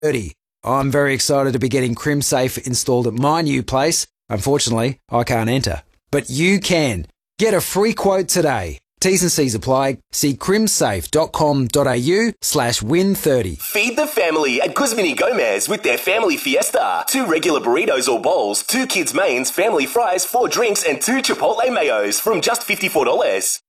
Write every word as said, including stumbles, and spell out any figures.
thirty. I'm very excited to be getting CrimSafe installed at my new place. Unfortunately, I can't enter. But you can. Get a free quote today. T's and C's apply. See crimsafe.com.au slash win30. Feed the family at Guzman y Gomez with their family fiesta. Two regular burritos or bowls, two kids' mains, family fries, four drinks, and two Chipotle mayos from just fifty-four dollars.